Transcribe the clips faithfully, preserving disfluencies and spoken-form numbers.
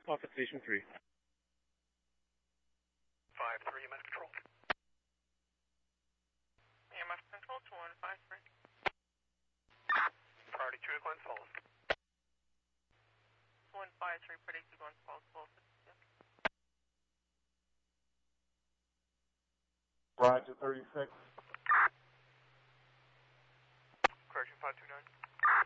Off at Station three. five three, E M S Control. E M S Control, two one five three. Priority two to Glens Falls. two one five three, predicted Glens Falls, twelve fifty-two. Roger, thirty-six. Correction, five two nine.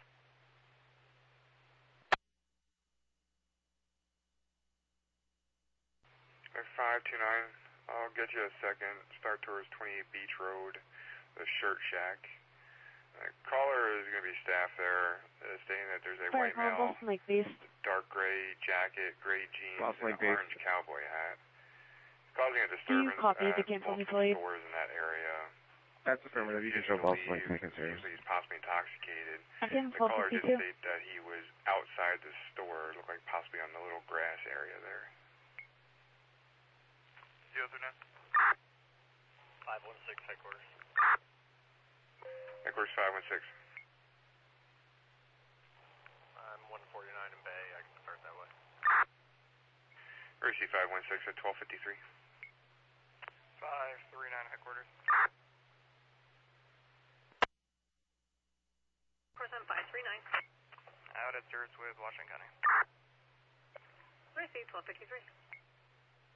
five two nine, I'll get you a second. Start towards twenty-eight Beach Road, the Shirt Shack. Uh, caller is going to be staff there, uh, stating that there's a Sorry, white male, Boston Lake Base. dark gray jacket, gray jeans, Boston and Lake an Base. orange cowboy hat. Causing a Do you disturbance copy at the cancel multiple flight? stores in that area. That's affirmative. You can show Boston Lake Taken serious. Usually he's possibly intoxicated. I can The twelve caller did fifty-two. state that he was outside the store, looked like possibly on the little grass area there. zero three nine. five one six, headquarters. Headquarters five one six. I'm one forty-nine in Bay, I can start that way. Receive five one six at twelve fifty-three. five three nine, headquarters. Person five three nine. Out at Sturts with Washington County. Receive twelve fifty-three.